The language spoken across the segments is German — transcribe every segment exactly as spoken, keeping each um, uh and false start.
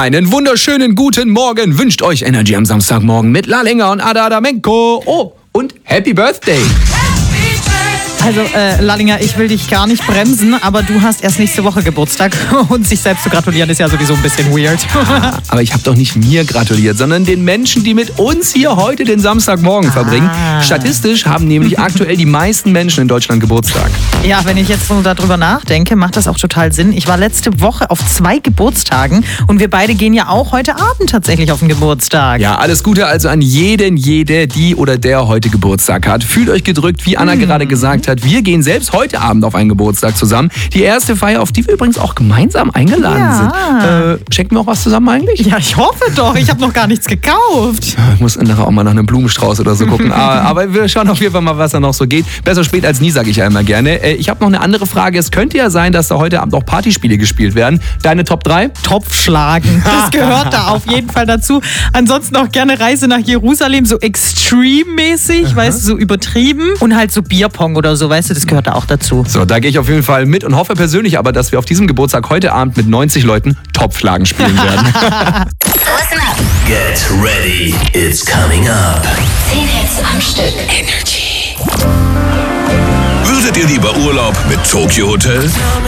Einen wunderschönen guten Morgen wünscht euch Energy am Samstagmorgen mit Lalinger und Ada Adamenko. Oh, und Happy Birthday! Also, äh, Lalinger, ich will dich gar nicht bremsen, aber du hast erst nächste Woche Geburtstag und sich selbst zu gratulieren ist ja sowieso ein bisschen weird. Ah, aber ich habe doch nicht mir gratuliert, sondern den Menschen, die mit uns hier heute den Samstagmorgen ah. verbringen. Statistisch haben nämlich aktuell die meisten Menschen in Deutschland Geburtstag. Ja, wenn ich jetzt so darüber nachdenke, macht das auch total Sinn. Ich war letzte Woche auf zwei Geburtstagen und wir beide gehen ja auch heute Abend tatsächlich auf den Geburtstag. Ja, alles Gute also an jeden, jede, die oder der heute Geburtstag hat. Fühlt euch gedrückt, wie Anna hm. gerade gesagt hat. Wir gehen selbst heute Abend auf einen Geburtstag zusammen. Die erste Feier, auf die wir übrigens auch gemeinsam eingeladen ja. sind. Äh, schenken wir auch was zusammen eigentlich? Ja, ich hoffe doch. Ich habe noch gar nichts gekauft. Ich muss nachher auch mal nach einem Blumenstrauß oder so gucken. aber, aber wir schauen auf jeden Fall mal, was da noch so geht. Besser spät als nie, sage ich ja immer gerne. Äh, ich habe noch eine andere Frage. Es könnte ja sein, dass da heute Abend auch Partyspiele gespielt werden. Deine Top drei? Topfschlagen. Das gehört da auf jeden Fall dazu. Ansonsten auch gerne Reise nach Jerusalem, so extreme-mäßig, weißt du, so übertrieben. Und halt so Bierpong oder so, weißt du, das gehört da auch dazu. So, da gehe ich auf jeden Fall mit und hoffe persönlich aber, dass wir auf diesem Geburtstag heute Abend mit neunzig Leuten Topfschlagen spielen werden. Listen up. Get ready, it's coming up. zehn Hits am Stück. Energy. Würdet ihr lieber Urlaub mit Tokyo Hotel,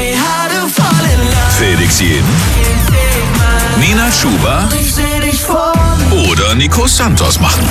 Felix Jen, Nina Chuba oder Nico Santos machen?